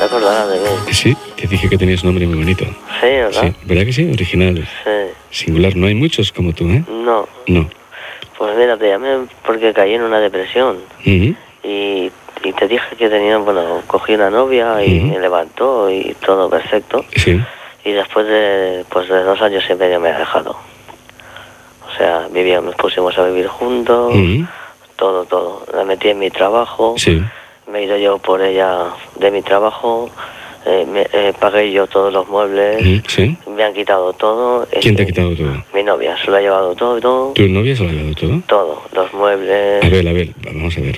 te acordarás de mí. Sí, te dije que tenías un nombre muy bonito. Sí, ¿verdad? Sí, ¿verdad que sí? Original. Sí. Singular, no hay muchos como tú, ¿eh? No. No. Pues mira, te llamé porque caí en una depresión. Ujú. Y te dije que tenía, bueno, cogí una novia y me levantó y todo perfecto. Sí. Y después de 2 años y medio me ha dejado. O sea, nos pusimos a vivir juntos, todo. La metí en mi trabajo, Sí. me he ido yo por ella de mi trabajo, pagué yo todos los muebles, Sí. me han quitado todo. ¿Quién te ha quitado todo? Mi novia, se lo ha llevado todo. ¿Tu novia se lo ha llevado todo? Todo, los muebles. A ver, vamos a ver.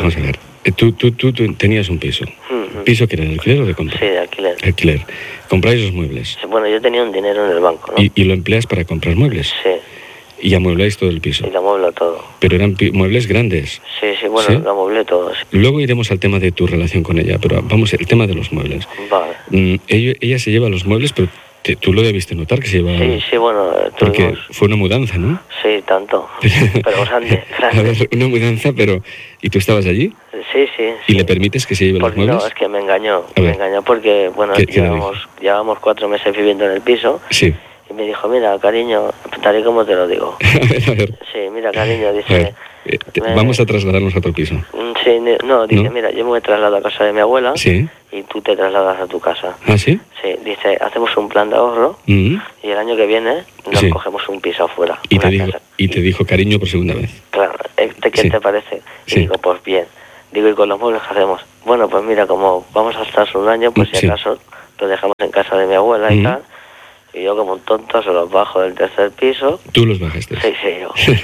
Tú tenías un piso. ¿Piso que era de alquiler o de compra? Sí, de alquiler. Alquiler. Compráis los muebles. Bueno, yo tenía un dinero en el banco, ¿no? ¿Y lo empleas para comprar muebles? Sí. Y amuebláis todo el piso. Y lo amueblo todo. Pero eran muebles grandes. Sí, bueno, ¿Sí? lo amueblé todo. Sí. Luego iremos al tema de tu relación con ella, pero vamos, el tema de los muebles. Vale. Ella se lleva los muebles, pero tú lo debiste notar que se lleva... Sí, bueno, porque fue una mudanza, ¿no? Sí, tanto. Pero grande. A ver, una mudanza, pero... ¿Y tú estabas allí? Sí. ¿Y le permites que se lleve los muebles? No, es que me engañó. Porque, bueno, llevamos 4 meses viviendo en el piso. Sí. Y me dijo, mira, cariño, tal y como te lo digo. A ver. Sí, mira, cariño, dice... Vamos a trasladarnos a otro piso. Sí, dice, mira, yo me voy a trasladar a casa de mi abuela. Sí. Y tú te trasladas a tu casa. ¿Ah, sí? Sí, dice, hacemos un plan de ahorro y el año que viene nos cogemos un piso afuera. Y te dijo cariño por segunda vez. Claro, ¿qué te parece? Y digo, pues bien. Digo, ¿y con los muebles qué hacemos? Bueno, pues mira, como vamos a estar solo un año, pues si acaso lo dejamos en casa de mi abuela y tal. Y yo como un tonto se los bajo del 3er piso. ¿Tú los bajaste? Sí, yo. Sí,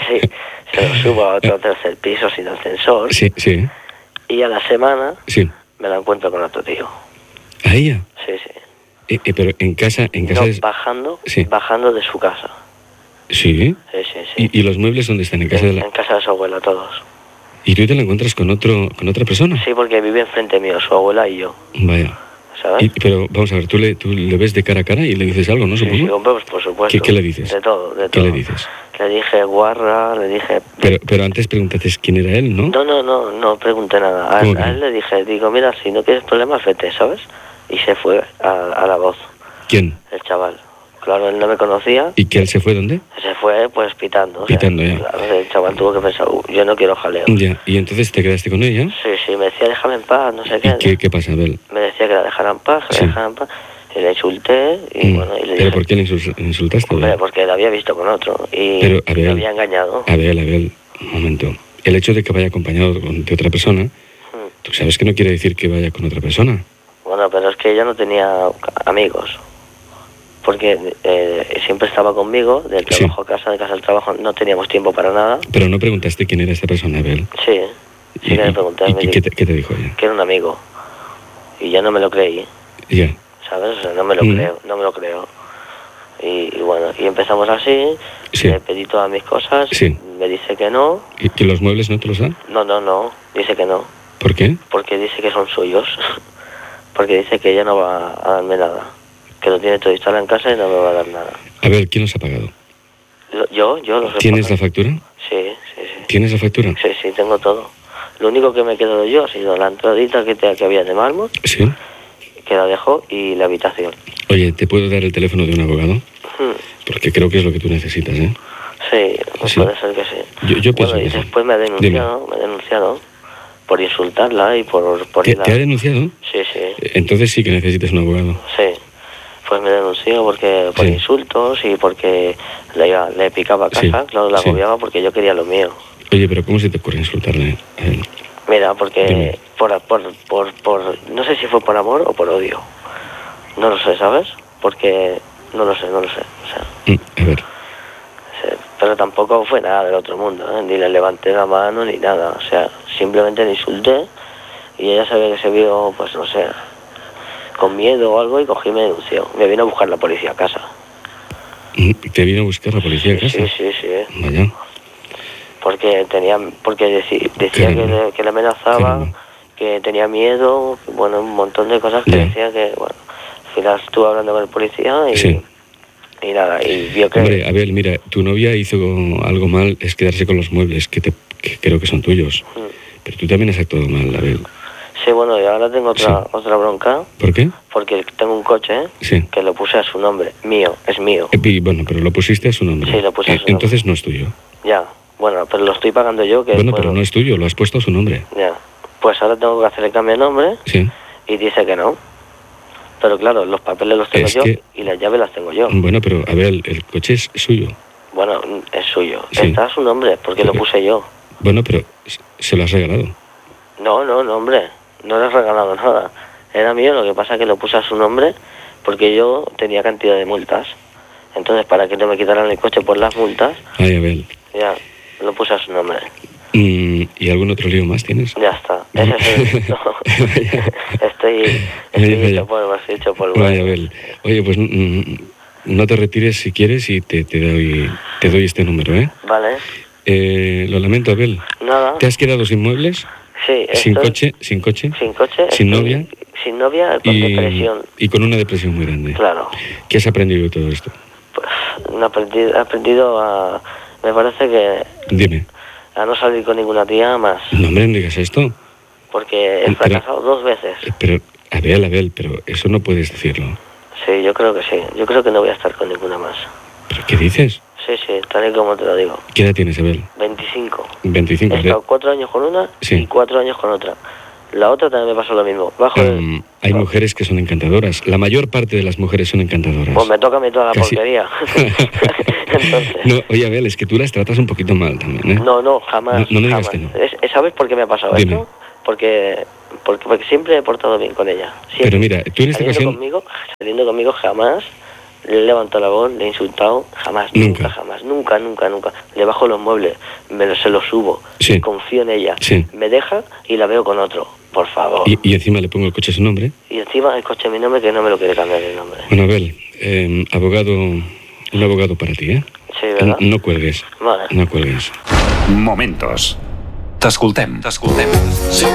se los subo a otro 3er piso sin ascensor. Sí. Y a la semana me la encuentro con otro tío. ¿A ella? Sí. Pero en casa bajando de su casa. ¿Sí? Sí. ¿Y los muebles dónde están? En casa de su abuela, todos. ¿Y tú te la encuentras con otra persona? Sí, porque vive enfrente mío, su abuela y yo. Vaya. ¿Sabes? Pero vamos a ver, tú le ves de cara a cara y le dices algo, ¿no? Sí, hombre, pues, por supuesto. ¿Qué le dices? De todo. ¿Qué le dices? Le dije guarra, le dije... Pero antes pregúntate quién era él, ¿no? No pregunté nada. A él le dije, digo, mira, si no tienes problemas, vete, ¿sabes? Y se fue a la voz. ¿Quién? El chaval. Claro, él no me conocía. ¿Y que él se fue dónde? Se fue, pues, pitando. Pitando, ya. Claro, el chaval tuvo que pensar, yo no quiero jaleo. Ya, ¿y entonces te quedaste con ella? Sí, me decía, déjame en paz, no sé qué. ¿Y qué pasa, Abel? Me decía que la dejara en paz, Y le insulté y bueno, y le dije... ¿Pero por qué le insultaste? Hombre, porque la había visto con otro y me había engañado. Abel, un momento. El hecho de que vaya acompañado de otra persona, tú sabes que no quiere decir que vaya con otra persona. Bueno, pero es que ella no tenía amigos. Porque siempre estaba conmigo, del trabajo a casa, de casa al trabajo, no teníamos tiempo para nada. Pero no preguntaste quién era esta persona, Abel. Sí que le pregunté. ¿Y qué te dijo ella? Que era un amigo. Y yo no me lo creí. Ya. ¿Sabes? O sea, no me lo creo. Y bueno, y empezamos así, le pedí todas mis cosas, me dice que no. ¿Y que los muebles no te los da? No, dice que no. ¿Por qué? Porque dice que son suyos. Porque dice que ella no va a darme nada. Que lo tiene todo instalado en casa y no me va a dar nada. A ver, ¿quién los ha pagado? Yo los he ¿Tienes pagado. la factura? Sí. ¿Tienes la factura? Sí, tengo todo. Lo único que me quedo yo ha sido la entradita que había de mármol. Sí. Que la dejó y la habitación. Oye, ¿te puedo dar el teléfono de un abogado? Porque creo que es lo que tú necesitas, ¿eh? Sí, puede ser que sí. Yo pienso y después me ha denunciado por insultarla y por ¿Te ha denunciado? Sí. Entonces sí que necesitas un abogado. Sí, pues me denunció por insultos y porque le picaba a casa, claro, la agobiaba porque yo quería lo mío. Oye, pero ¿cómo se te ocurre insultarle? Mira, porque no sé si fue por amor o por odio. No lo sé, ¿sabes? Porque no lo sé. O sea, a ver. Pero tampoco fue nada del otro mundo, ¿eh? Ni le levanté la mano ni nada. O sea, simplemente le insulté y ella sabía que se vio, pues no sé, con miedo o algo y cogí y me denunció. Me vino a buscar la policía a casa. ¿Te vino a buscar la policía a casa? Sí. Vaya. Porque decía que le amenazaba, que tenía miedo, bueno, un montón de cosas que decía que, bueno, al final estuve hablando con el policía y nada, y vio que... Hombre, Abel, mira, tu novia hizo algo mal, es quedarse con los muebles, que creo que son tuyos. Pero tú también has actuado mal, Abel. Sí, bueno, y ahora tengo otra bronca. ¿Por qué? Porque tengo un coche que lo puse a su nombre. Mío, es mío. Bueno, pero lo pusiste a su nombre. Sí, lo puse a su nombre. Entonces no es tuyo. Ya, bueno, pero lo estoy pagando yo. Bueno, pero no es tuyo, lo has puesto a su nombre. Ya, pues ahora tengo que hacer el cambio de nombre. Sí. Y dice que no. Pero claro, los papeles los tengo yo y las llaves las tengo yo. Bueno, pero a ver, el coche es suyo. Bueno, es suyo. Sí. Está a su nombre, porque lo puse yo. Bueno, pero se lo has regalado. No, hombre, no le he regalado nada. Era mío, lo que pasa es que lo puse a su nombre porque yo tenía cantidad de multas. Entonces, para que no me quitaran el coche por las multas, ay, Abel, ya, lo puse a su nombre. ¿Y algún otro lío más tienes? Ya está. Ese es no. Estoy hecho polvo. Vaya, Abel. Oye, pues no te retires si quieres y te doy este número, ¿eh? Vale. Lo lamento, Abel. Nada. ¿Te has quedado sin muebles? Sí. Sin coche. Sin novia. Sin novia, con depresión. Y con una depresión muy grande. Claro. ¿Qué has aprendido de todo esto? Pues he aprendido a... Me parece que... Dime. A no salir con ninguna tía más. No, hombre, no digas esto. Porque he fracasado 2 veces. Pero, Abel, pero eso no puedes decirlo. Sí, yo creo que sí. Yo creo que no voy a estar con ninguna más. ¿Pero qué dices? Sí, tal y como te lo digo. ¿Qué edad tienes, Abel? 25. 25. He estado 4 años con una y 4 años con otra. La otra también me pasó lo mismo. Hay mujeres que son encantadoras. La mayor parte de las mujeres son encantadoras. Pues me toca a mí toda la porquería. Entonces... No, oye, Abel, es que tú las tratas un poquito mal también, ¿eh? No, jamás. No digas que no. ¿Sabes por qué me ha pasado esto? Porque siempre he portado bien con ella. Siempre. Pero mira, tú en esta ocasión... Saliendo conmigo jamás le he levantado la voz, le he insultado, jamás. Nunca. Le bajo los muebles, se los subo, confío en ella, me deja y la veo con otro, por favor. Y encima le pongo el coche a su nombre. Y encima el coche a mi nombre, que no me lo quiere cambiar el nombre. Bueno, Abel, un abogado para ti, ¿eh? Sí, ¿verdad? No cuelgues. Vale. No cuelgues. Momentos. T'escoltem.